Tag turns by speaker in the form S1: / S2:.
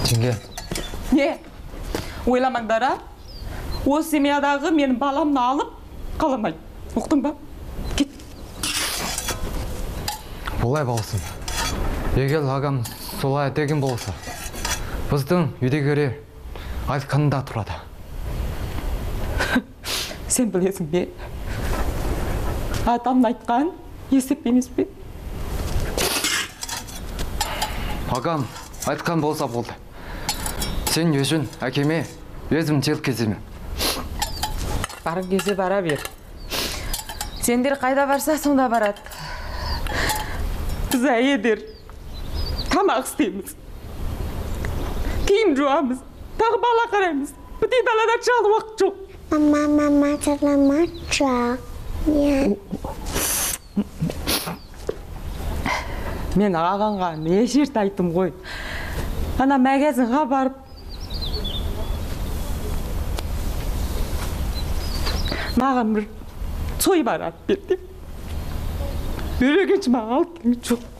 S1: Жеңге.
S2: Не? Ойламаңдар, а? Осы семьядағы менің баламны алып қаламайды. Ұқтың ба? Кет.
S1: Олай болсын. Егер ағам солай деген болса, біздің үйдегілер айтқанында тұрады.
S2: Сен білесің бе? Атамның айтқан есеп емес пе?
S1: Ағам айтқан болса болды. Сен үшін әкеме өзім жеткіземін.
S2: Барған кезде бара бер. Сендер қайда барса, сонда барады. Біз әйелдер тамақ істейміз. Киім жуамыз, тағы бала қараймыз. Бітей далада шалу уақыт жоқ.
S3: Мама, сәлемат жоқ.
S2: Мен ағаңға неше рет айттым ғой. Ана магазинға барып, маған бір той бар алып бер деп. Үйрегенше маған алып келген жоқ.